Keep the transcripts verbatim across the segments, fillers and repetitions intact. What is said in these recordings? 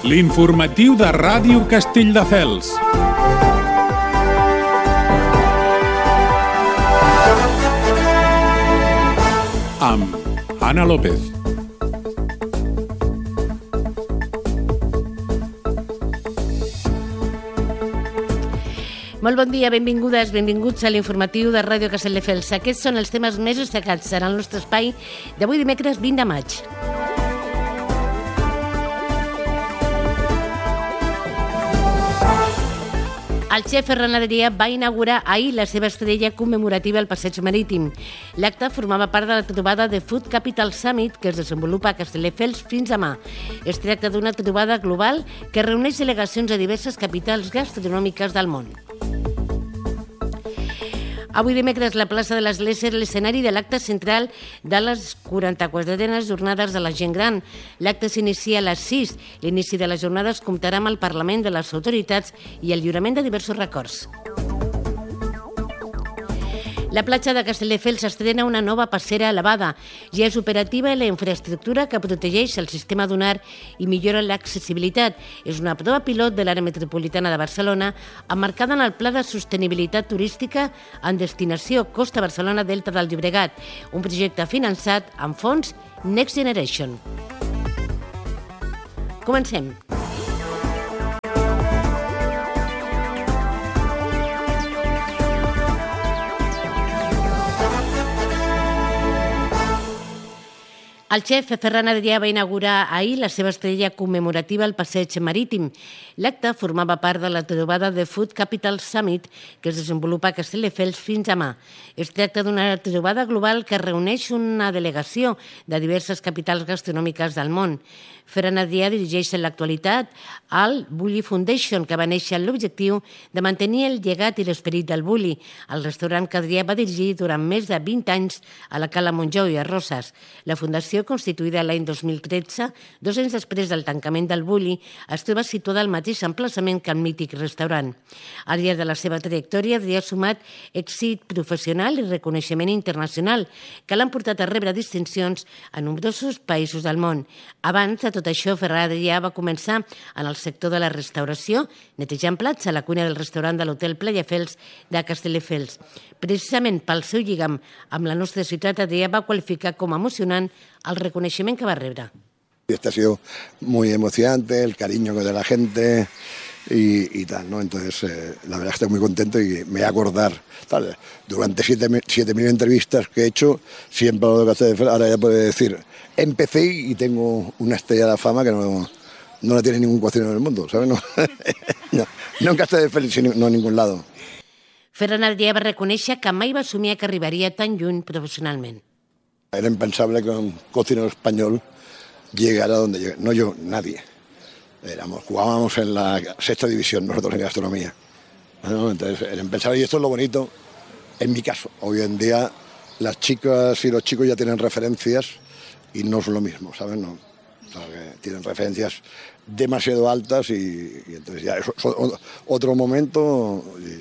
L'informatiu de Ràdio Castelldefels. Amb Anna López. Molt bon dia, benvingudes, benvinguts a l'informatiu de Ràdio Castelldefels. Aquests són els temes més destacats en el nostre espai d'avui dimecres vint de maig. El xef Ferran Adrià va inaugurar ahir la seva estrella commemorativa al Passeig Marítim. L'acte formava part de la trobada de Food Capital Summit que es desenvolupa a Castelldefels fins demà. Es tracta d'una trobada global que reuneix delegacions de diverses capitals gastronòmiques del món. Avui dimecres la plaça de l'Església és l'escenari de l'acte central de les quaranta-quatrenes jornades de la gent gran. L'acte s'inicia a les sis. L'inici de les jornades comptarà amb el Parlament de les autoritats i el lliurament de diversos records. La platja de Castelldefels estrena una nova passera elevada. Ja és operativa la infraestructura que protegeix el sistema dunar i millora l'accessibilitat. És una prova pilot de l'àrea metropolitana de Barcelona emmarcada en el Pla de Sostenibilitat Turística en destinació Costa Barcelona Delta del Llobregat, un projecte finançat amb fons Next Generation. Comencem. El xef Ferran Adrià va inaugurar ahir la seva estrella commemorativa al Passeig Marítim. L'acte formava part de la trobada de Food Capital Summit que es desenvolupa a Castelldefels fins demà. Es tracta d'una trobada global que reuneix una delegació de diverses capitals gastronòmiques del món. Ferran Adrià dirigeix en l'actualitat al Bulli Foundation, que va néixer amb l'objectiu de mantenir el llegat i l'esperit del Bulli, el restaurant que Adrià va dirigir durant més de vint anys a la Cala Montjau i a Roses. La fundació, constituïda l'any dos mil tretze, dos anys després del tancament del Bulli, es troba situada al mateix emplaçament que el mític restaurant. Al llarg de la seva trajectòria, Adrià ha sumat èxit professional i reconeixement internacional, que l'han portat a rebre distincions a nombrosos països del món. Abans de tot això, Ferran Adrià va començar en el sector de la restauració, netejant plats a la cuina del restaurant de l'Hotel Playafels de Castelldefels. Precisament pel seu lligam amb la nostra ciutat, Adrià va qualificar com a emocionant el reconeixement que va rebre. Este ha sido muy emocionante, el cariño de la gente y, y tal, ¿no? Entonces, eh, la verdad estoy muy contento y me voy a acordar, tal, durante siete mil entrevistas que he hecho, siempre lo de Castelldefels, ahora ya puedo decir, empecé y tengo una estrella de fama que no, no la tiene ningún cocinero en el mundo, ¿sabes? No, no, no en Castelldefels, sino no en ningún lado. Ferran Adrià va reconèixer que mai va somiar que arribaria tan lluny professionalment. Era impensable que un cocinero español llegara donde llegué. No yo, nadie. Éramos, jugábamos en la sexta división nosotros en gastronomía. ¿No? Entonces era impensable y esto es lo bonito en mi caso. Hoy en día las chicas y los chicos ya tienen referencias y no es lo mismo, ¿sabes? No, o sea, que tienen referencias demasiado altas y, y entonces ya es otro momento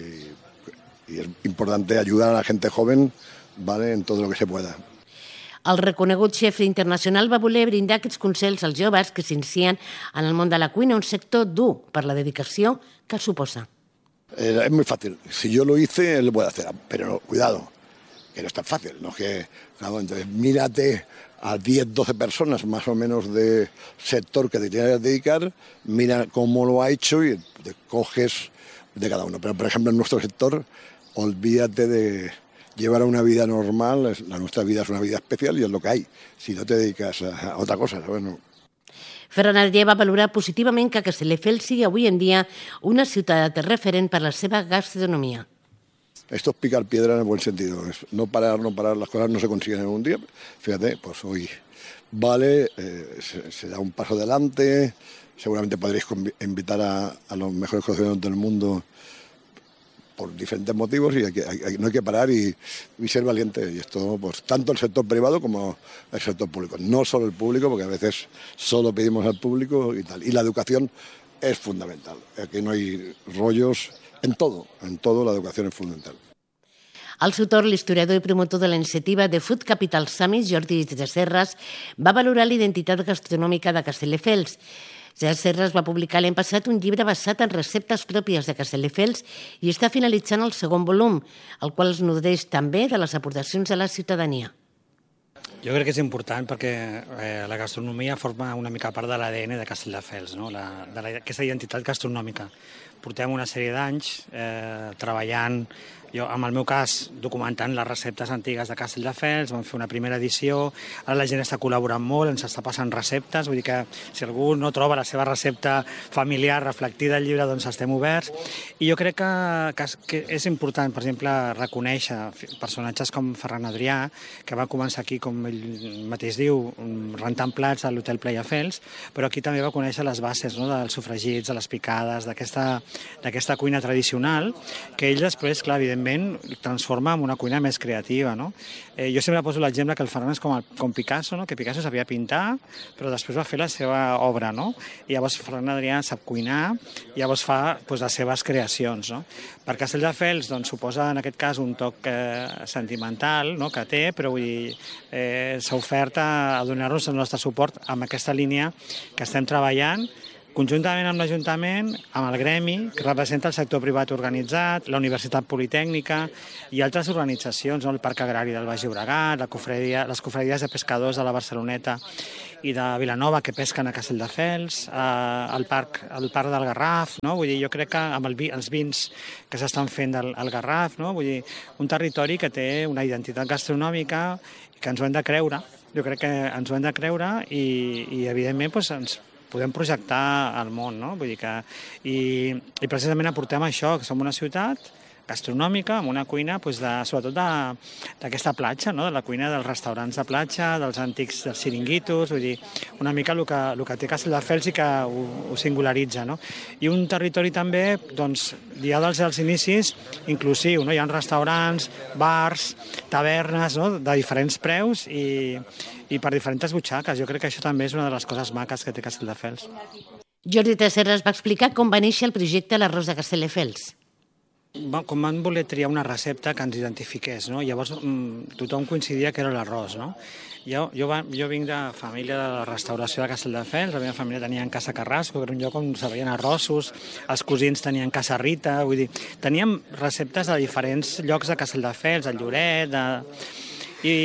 y, y es importante ayudar a la gente joven, ¿vale? En todo lo que se pueda. El reconegut xef internacional va voler brindar aquests consells als joves que s'inicien en el món de la cuina, un sector dur per la dedicació que suposa. Eh, es muy fácil. Si yo lo hice, él lo puede hacer. Pero no, cuidado, que no es tan fácil. No es que, claro, entonces mírate a diez, doce personas más o menos de sector que te tienes que dedicar, mira cómo lo ha hecho y te coges de cada uno. Pero, por ejemplo, en nuestro sector, olvídate de llevar una vida normal. La nuestra vida es una vida especial y es lo que hay. Si no te dedicas a otra cosa, ¿sabes? No. Ferran Adrià va valorar positivament que Castelldefels sigui avui en dia una ciutat referent per la seva gastronomia. Esto es picar piedra en el buen sentido. Es no parar, no parar. Las cosas no se consiguen en un día. Fíjate, pues hoy vale, eh, se, se da un paso adelante. Seguramente podréis invitar a, a los mejores cocineros del mundo por diferentes motivos y hay que, hay, no hay que parar y, y ser valiente. Y esto, pues, tanto el sector privado como el sector público. No solo el público, porque a veces solo pedimos al público y tal. Y la educación es fundamental. Aquí no hay rollos en todo. En todo la educación es fundamental. Al seu torn, l'historiador i promotor de la iniciativa de Food Capital Summit, Jordi de Serres, va valorar la identitat gastronòmica de Castelldefels. Gerard Serres va publicar l'any passat un llibre basat en receptes pròpies de Castelldefels i està finalitzant el segon volum, el qual es nodreix també de les aportacions de la ciutadania. Jo crec que és important perquè eh, la gastronomia forma una mica part de l'A D N de Castelldefels, no? la, de la, aquesta identitat gastronòmica. Portem una sèrie d'anys eh, treballant, jo en el meu cas documentant les receptes antigues de Castelldefels, vam fer una primera edició, ara la gent està col·laborant molt, ens està passant receptes, vull dir que si algú no troba la seva recepta familiar reflectida al llibre, doncs estem oberts. I jo crec que, que, que és important, per exemple, reconèixer personatges com Ferran Adrià, que va començar aquí, com ell mateix diu, rentant plats a l'Hotel Playafels, però aquí també va conèixer les bases, no?, dels sofregits, de les picades, d'aquesta cuina tradicional, que ell després, clar, evidentment, transforma en una cuina més creativa, no? Eh, jo sempre poso l'exemple que el Ferran és com, el, com Picasso, no? Que Picasso sabia pintar, però després va fer la seva obra, no? I llavors Ferran Adrià sap cuinar, i llavors fa doncs, les seves creacions, no? Per Castelldefels doncs, suposa en aquest cas un toc eh, sentimental, no?, que té, però vull dir, eh, s'ha ofert a, a donar-nos el nostre suport amb aquesta línia que estem treballant, conjuntament amb l'Ajuntament, amb el gremi, que representa el sector privat organitzat, la Universitat Politècnica i altres organitzacions, no? El Parc Agrari del Baix Llobregat, la cofredia, les cofredies de pescadors de la Barceloneta i de Vilanova que pesquen a Castelldefels, eh, el, parc, el Parc del Garraf, no? Vull dir, jo crec que amb el vi, els vins que s'estan fent al, al Garraf, no? Vull dir, un territori que té una identitat gastronòmica i que ens ho hem de creure, jo crec que ens ho hem de creure i, i evidentment, doncs, ens podem projectar al món, no? Vull dir que... I, i precisament aportem això, que som una ciutat gastronòmica, amb una cuina, doncs de, sobretot d'aquesta platja, no? De la cuina dels restaurants de platja, dels antics dels xiringuitos, vull dir, una mica el que, el que té Castelldefels i que ho, ho singularitza, no? I un territori també, doncs, ja dels, dels inicis, inclusiu, no? Hi ha restaurants, bars, tavernes, no?, de diferents preus i, i per diferents butxaques. Jo crec que això també és una de les coses maques que té Castelldefels. Jordi Tresserras va explicar com va néixer el projecte L'arròs de Castelldefels. Com van voler triar una recepta que ens identifiqués, no? Llavors tothom coincidia que era l'arròs, no? Jo, jo, va, jo vinc de família de la restauració de Castelldefels, la meva família tenia en Casa Carrasco, que era un lloc on servien arrossos, els cosins tenien Casa Rita, vull dir, teníem receptes de diferents llocs de Castelldefels, el Lloret, de... I,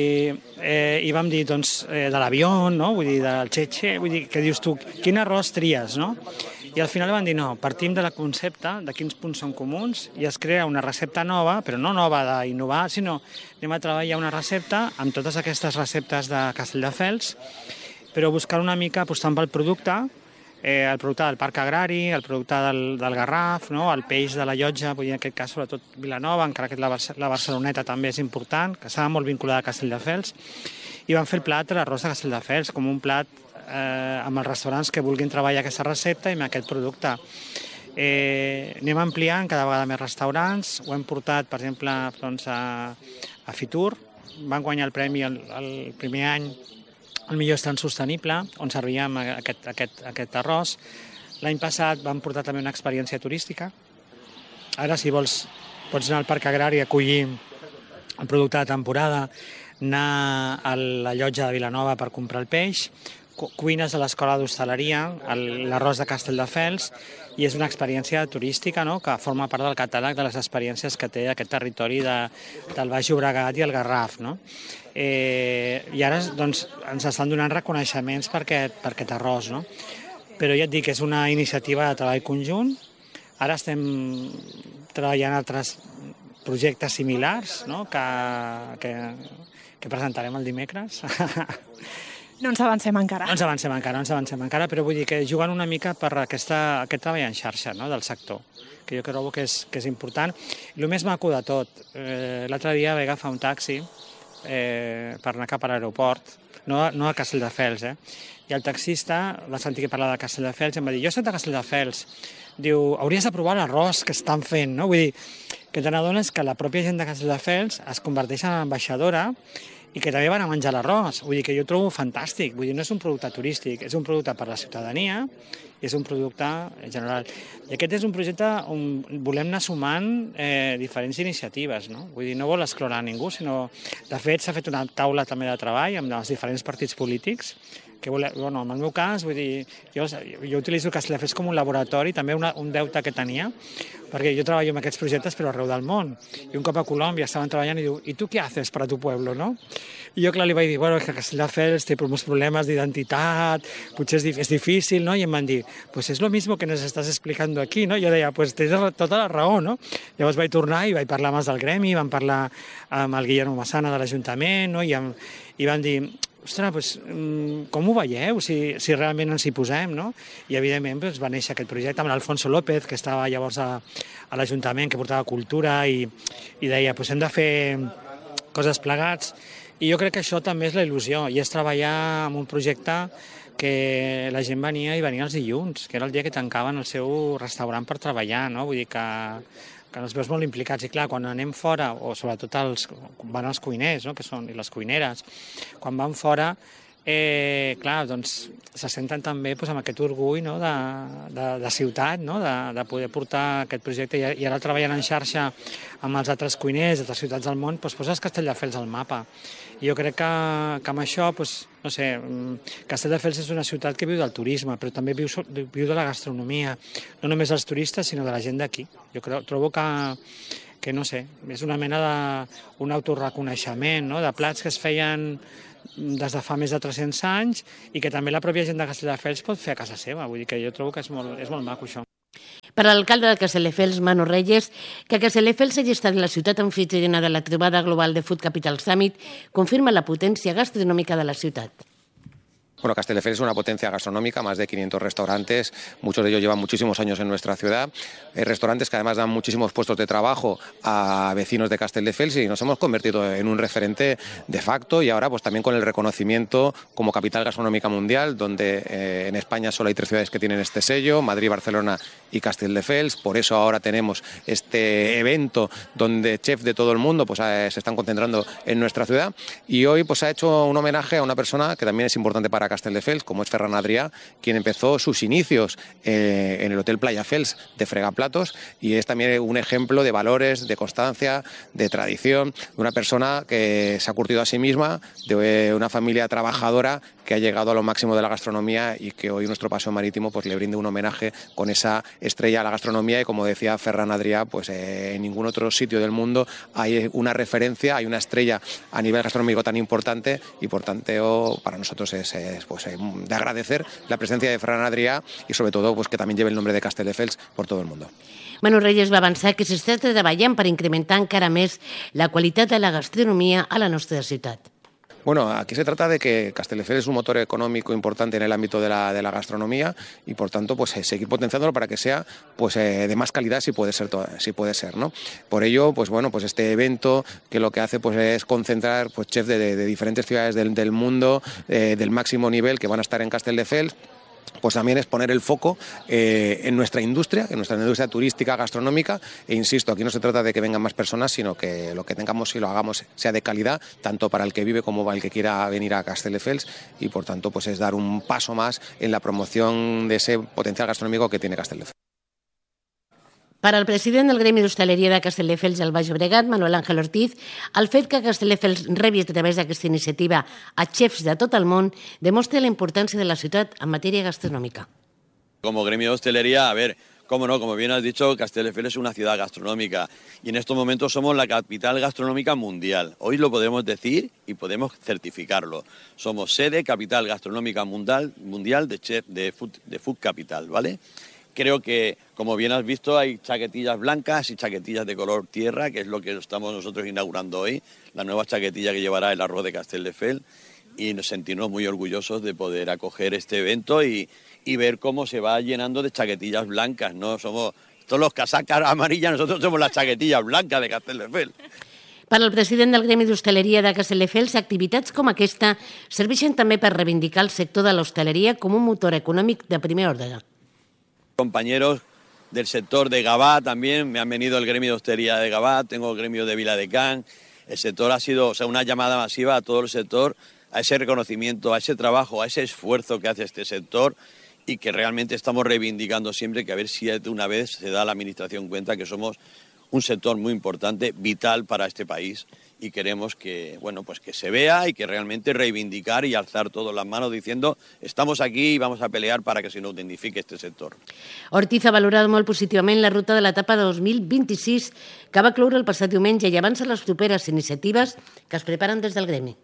eh, i vam dir, doncs, eh, de l'avió, no? Vull dir, del Cheche, vull dir, que dius tu, quin arròs tries, no? I al final van dir, no, partim del concepte, de quins punts són comuns, i es crea una recepta nova, però no nova d'innovar, sinó anem a treballar una recepta amb totes aquestes receptes de Castelldefels, però buscar una mica apostant pel producte, eh, el producte del Parc Agrari, el producte del, del Garraf, no? El peix de la Llotja, vull dir, en aquest cas sobretot Vilanova, encara que la, la Barceloneta també és important, que estava molt vinculada a Castelldefels, i van fer el plat de l'arròs de Castelldefels com un plat eh, amb els restaurants que vulguin treballar aquesta recepta i amb aquest producte. Eh, anem ampliant cada vegada més restaurants, ho hem portat, per exemple, doncs, a, a Fitur, van guanyar el premi el, el primer any el millor estant sostenible, on servíem aquest, aquest, aquest arròs. L'any passat vam portar també una experiència turística. Ara, si vols, pots anar al Parc Agrari a acollir el producte de temporada, anar a la Llotja de Vilanova per comprar el peix, cuines de l'Escola d'Hostaleria, l'arròs de Castelldefels, i és una experiència turística, no?, que forma part del catàleg de les experiències que té aquest territori de, del Baix Llobregat i el Garraf, no? Eh, I ara doncs, ens estan donant reconeixements per aquest, per aquest arròs, no? Però ja et dic, és una iniciativa de treball conjunt. Ara estem treballant altres projectes similars, no?, que, que, que presentarem el dimecres. No ens avancem encara. No ens avancem encara, no ens avancem encara, però vull dir que juguen una mica per aquesta, aquest treball en xarxa, no?, del sector, que jo trobo que és, que és important. I el més maco de tot, eh, l'altre dia vaig agafar un taxi eh, per anar cap a l'aeroport, no, no a Castelldefels, eh? I el taxista va sentir que parlava de Castelldefels i em va dir, jo soc de Castelldefels, diu, hauries de provar l'arròs que estan fent, no? Vull dir, que te n'adones que la pròpia gent de Castelldefels es converteix en ambaixadora i que també van a menjar l'arròs. Vull dir que jo ho trobo fantàstic. Vull dir, no és un producte turístic, és un producte per a la ciutadania i és un producte en general. I aquest és un projecte on volem anar sumant eh, diferents iniciatives, no? Vull dir, no vol excloure a ningú, sinó, de fet, s'ha fet una taula també de treball amb els diferents partits polítics que bueno, en el meu cas, vull dir, jo, jo utilitzo Castelldefels com un laboratori, també una, un deute que tenia, perquè jo treballo en aquests projectes però arreu del món. I un cop a Colòmbia estaven treballant i diu, ¿y tú qué haces para tu pueblo, no? I jo, clar, li vaig dir, bueno, és que Castelldefels té uns problemes d'identitat, potser és, és difícil, no? I em van dir, pues es lo mismo que nos estás explicando aquí, no? I jo deia, pues tens tota la raó, no? Llavors vaig tornar i vaig parlar amb els del gremi, vam parlar amb el Guillermo Massana de l'Ajuntament, no? I, amb, i van dir, ostres, pues, com ho veieu, si, si realment ens hi posem, no? I, evidentment, pues, va néixer aquest projecte amb l'Alfonso López, que estava llavors a, a l'Ajuntament, que portava cultura, i, i deia, pues, hem de fer coses plegats. I jo crec que això també és la il·lusió, i és treballar en un projecte que la gent venia i venia els dilluns, que era el dia que tancaven el seu restaurant per treballar, no? Vull dir que que els veus molt implicats. I clar, quan anem fora, o sobretot els, van els cuiners, no? Que són, i les cuineres, quan van fora, eh, clar, doncs se senten també doncs, amb aquest orgull, no? de, de, de ciutat, no? de, de poder portar aquest projecte, i, i ara treballant en xarxa amb els altres cuiners d'altres ciutats del món, doncs poses Castelldefels al mapa. I jo crec que, que amb això, doncs, no sé, Castelldefels és una ciutat que viu del turisme, però també viu, viu de la gastronomia, no només dels turistes, sinó de la gent d'aquí. Jo crec, trobo que, que, no sé, és una mena d'un autorreconeixement, no? De plats que es feien des de fa més de tres-cents anys i que també la pròpia gent de Castelldefels pot fer a casa seva. Vull dir que jo trobo que és molt, és molt maco, això. Per a l'alcalde de Castelldefels, Manu Reyes, que Castelldefels hagi estat la ciutat anfitriona de la trobada global de Food Capital Summit confirma la potència gastronòmica de la ciutat. Bueno, Castelldefels es una potencia gastronómica, más de quinientos restaurantes, muchos de ellos llevan muchísimos años en nuestra ciudad, hay restaurantes que además dan muchísimos puestos de trabajo a vecinos de Castelldefels y nos hemos convertido en un referente de facto y ahora pues también con el reconocimiento como capital gastronómica mundial, donde eh, en España solo hay tres ciudades que tienen este sello, Madrid, Barcelona y Castelldefels, por eso ahora tenemos este evento donde chefs de todo el mundo pues eh, se están concentrando en nuestra ciudad y hoy pues ha hecho un homenaje a una persona que también es importante para Castelldefels, como es Ferran Adrià, quien empezó sus inicios eh, en el Hotel Playa Fels de fregaplatos y es también un ejemplo de valores, de constancia, de tradición, de una persona que se ha curtido a sí misma, de una familia trabajadora que ha llegado a lo máximo de la gastronomía y que hoy nuestro paseo marítimo pues le brinde un homenaje con esa estrella a la gastronomía y como decía Ferran Adrià, pues eh, en ningún otro sitio del mundo hay una referencia, hay una estrella a nivel gastronómico tan importante y por tanto para nosotros es, es pues, eh, de agradecer la presencia de Ferran Adrià y sobre todo pues que también lleve el nombre de Castelldefels por todo el mundo. Manu Reyes va avançar que s'està treballant per incrementar encara més la qualitat de la gastronomia a la nostra ciutat. Bueno, aquí se trata de que Castelldefels es un motor económico importante en el ámbito de la, de la gastronomía y por tanto pues eh, seguir potenciándolo para que sea pues eh, de más calidad si puede ser, si puede ser, ¿no? Por ello, pues bueno, pues este evento que lo que hace pues es concentrar pues chefs de, de, de diferentes ciudades del, del mundo eh, del máximo nivel que van a estar en Castelldefels. Pues también es poner el foco eh, en nuestra industria, en nuestra industria turística, gastronómica, e insisto, aquí no se trata de que vengan más personas, sino que lo que tengamos y lo hagamos sea de calidad, tanto para el que vive como para el que quiera venir a Castelldefels, y por tanto pues es dar un paso más en la promoción de ese potencial gastronómico que tiene Castelldefels. Per al president del Gremi d'Hostaleria de Castelldefels al Baix Llobregat, Manuel Ángel Ortiz, el fet que Castelldefels rebi a través d'aquesta iniciativa a xefs de tot el món demostra la importància de la ciutat en matèria gastronòmica. Como gremio de hostelería, a ver, cómo no, como bien has dicho, Castelldefels es una ciudad gastronómica y en estos momentos somos la capital gastronómica mundial. Hoy lo podemos decir y podemos certificarlo. Somos sede, capital gastronómica mundial, mundial de, chef, de, food, de Food Capital, ¿vale? Creo que, como bien has visto, hay chaquetillas blancas y chaquetillas de color tierra, que es lo que estamos nosotros inaugurando hoy, la nueva chaquetilla que llevará el arroz de Castelldefels, y nos sentimos muy orgullosos de poder acoger este evento y, y ver cómo se va llenando de chaquetillas blancas, ¿no? Somos todos los casacas amarillas, nosotros somos las chaquetillas blancas de Castelldefels. Per al president del Gremi d'Hostaleria de Castelldefels, activitats com aquesta serveixen també per reivindicar el sector de l'hostaleria com un motor econòmic de primer ordre. Compañeros del sector de Gavà también, me han venido el gremio de hostelería de Gavà, tengo el gremio de Viladecans, el sector ha sido, o sea, una llamada masiva a todo el sector, a ese reconocimiento, a ese trabajo, a ese esfuerzo que hace este sector y que realmente estamos reivindicando siempre que a ver si de una vez se da a la administración cuenta que somos un sector muy importante, vital para este país, y queremos que, bueno, pues que se vea y que realmente reivindicar y alzar todas las manos diciendo estamos aquí i vamos a pelear para que se nos identifique este sector. Ortiz ha valorat molt positivament la ruta de l'etapa dos mil vint-i-sis que va cloure el passat diumenge i avança les properes iniciatives que es preparen des del gremi.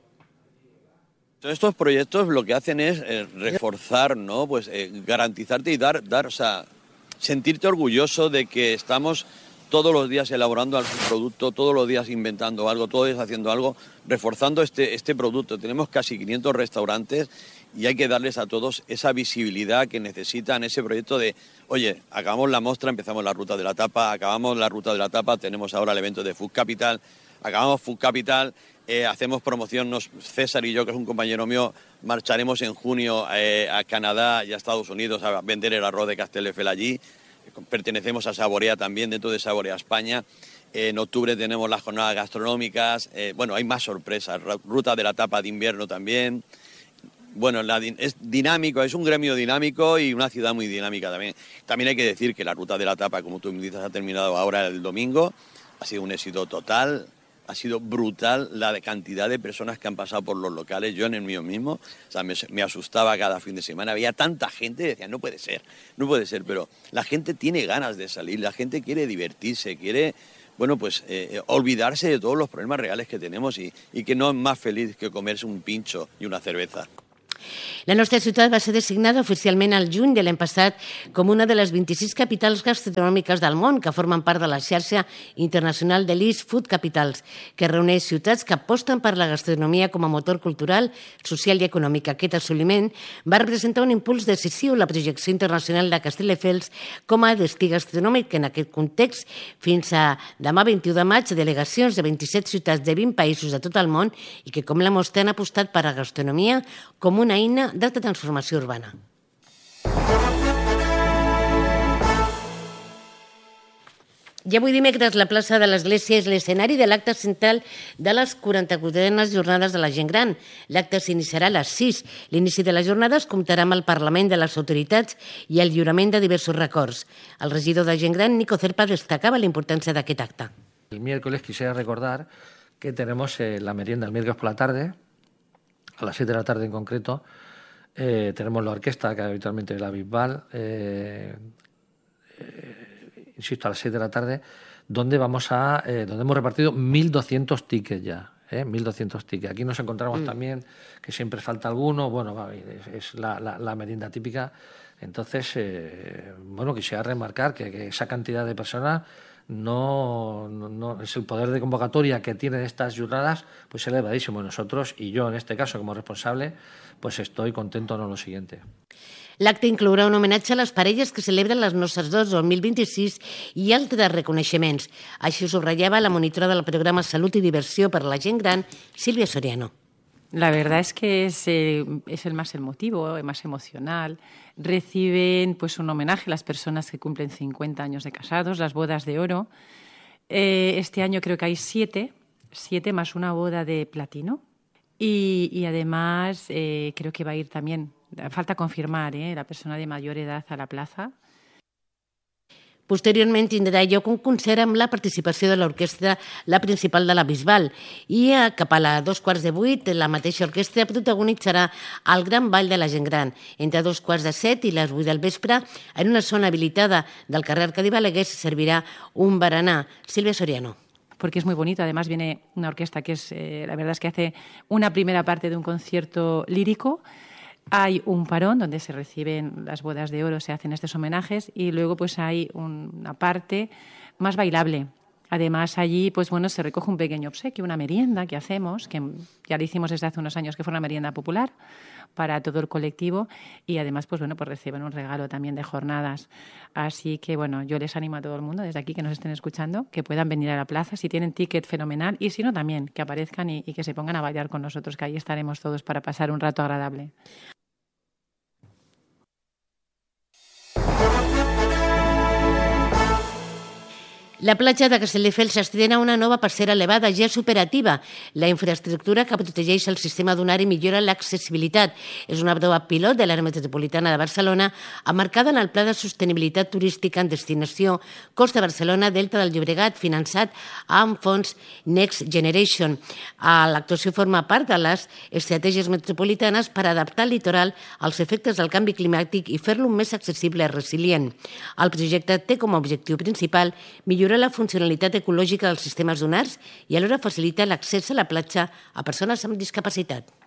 Todos estos proyectos lo que hacen es eh, reforzar, ¿no? Pues eh, garantizarte y dar, dar, o sea, sentirte orgulloso de que estamos todos los días elaborando algún producto, todos los días inventando algo, todos los días haciendo algo, reforzando este, este producto. Tenemos casi quinientos restaurantes y hay que darles a todos esa visibilidad que necesitan, ese proyecto de, oye, acabamos la mostra, empezamos la ruta de la tapa, acabamos la ruta de la tapa, tenemos ahora el evento de Food Capital, acabamos Food Capital, eh, hacemos promoción, nos, César y yo, que es un compañero mío, marcharemos en junio eh, a Canadá y a Estados Unidos a vender el arroz de Castelldefels allí. Pertenecemos a Saborea también, dentro de Saborea España. Eh, en octubre tenemos las jornadas gastronómicas. Eh, bueno, hay más sorpresas. Ruta de la tapa de invierno también. Bueno, la, es dinámico, es un gremio dinámico y una ciudad muy dinámica también. También hay que decir que la ruta de la tapa, como tú me dices, ha terminado ahora el domingo. Ha sido un éxito total. Ha sido brutal la cantidad de personas que han pasado por los locales. Yo en el mío mismo, o sea, me, me asustaba cada fin de semana. Había tanta gente, decía, no puede ser, no puede ser. Pero la gente tiene ganas de salir, la gente quiere divertirse, quiere, bueno, pues eh, olvidarse de todos los problemas reales que tenemos y, y que no es más feliz que comerse un pincho y una cerveza. La nostra ciutat va ser designada oficialment al juny de l'any passat com una de les vint-i-sis capitals gastronòmiques del món que formen part de la xarxa internacional de l'East Food Capitals, que reuneix ciutats que aposten per la gastronomia com a motor cultural, social i econòmic. Aquest assoliment va representar un impuls decisiu a la projecció internacional de Castelldefels com a destí gastronòmic, que en aquest context, fins a demà vint-i-u de maig, delegacions de vint-i-set ciutats de vint països de tot el món i que, com la mostra, han apostat per la gastronomia com una eina de transformació urbana. I avui dimecres la plaça de l'Església és l'escenari de l'acte central de les quaranta-quatre jornades de la gent gran. L'acte s'iniciarà a les sis. L'inici de les jornades comptarà amb el Parlament de les autoritats i el lliurament de diversos records. El regidor de gent gran, Nico Cerpa, destacava la importància d'aquest acte. El miércoles quisiera recordar que tenemos eh, la merienda el miércoles por la tarde, a las siete de la tarde en concreto. Eh, tenemos la orquesta, que habitualmente es la Bisbal, eh, eh, insisto, a las seis de la tarde, donde vamos a, eh, donde hemos repartido mil doscientos tickets ya, eh, mil doscientos tickets. Aquí nos encontramos mm. también que siempre falta alguno, bueno, va, es, es la, la, la merienda típica. Entonces, eh, bueno, quisiera remarcar que, que esa cantidad de personas no, no, no es el poder de convocatoria que tienen estas jornadas, pues elevadísimo. Nosotros, y yo en este caso como responsable, pues estoy contento en lo siguiente. L'acte inclourà un homenatge a les parelles que celebren les Nostres dos dos mil vint-i-sis i altres reconeixements. Així ho subratllava la monitora del programa Salut i Diversió per a la gent gran, Sílvia Soriano. La verdad es que es, eh, es el más emotivo, el más emocional. Reciben pues un homenaje a las personas que cumplen cincuenta años de casados, las bodas de oro. Eh, este año creo que hay siete, siete más una boda de platino. Y, y además eh, creo que va a ir también, falta confirmar, eh, la persona de mayor edad a la plaza. Posteriorment tindrà lloc un concert amb la participació de l'orquestra, la principal de la Bisbal, i cap a les dos quarts de vuit la mateixa orquestra protagonitzarà el Gran Ball de la Gent Gran. Entre dos quarts de set i les vuit del vespre, en una zona habilitada del carrer Arcadi Balaguer, servirà un berenar. Sílvia Soriano. Porque es muy bonito, además viene una orquesta que es, eh, la verdad es que hace una primera parte de un concierto lírico. Hay un parón donde se reciben las bodas de oro, se hacen estos homenajes y luego pues hay un, una parte más bailable. Además allí pues bueno se recoge un pequeño obsequio, una merienda que hacemos, que ya lo hicimos desde hace unos años, que fue una merienda popular para todo el colectivo y además pues bueno pues reciben un regalo también de jornadas. Así que bueno, yo les animo a todo el mundo desde aquí que nos estén escuchando que puedan venir a la plaza, si tienen ticket fenomenal y si no también que aparezcan y, y que se pongan a bailar con nosotros, que ahí estaremos todos para pasar un rato agradable. La platja de Castelldefels s'estrena una nova passera elevada, ja és operativa. La infraestructura que protegeix el sistema dunar i millora l'accessibilitat. És una prova pilot de l'àrea metropolitana de Barcelona, emmarcada en el Pla de Sostenibilitat Turística en Destinació Costa Barcelona, Delta del Llobregat, finançat amb fons Next Generation. L'actuació forma part de les estratègies metropolitanes per adaptar el litoral als efectes del canvi climàtic i fer-lo més accessible i resilient. El projecte té com a objectiu principal millorar la funcionalitat ecològica dels sistemes dunars i alhora facilitar l'accés a la platja a persones amb discapacitat.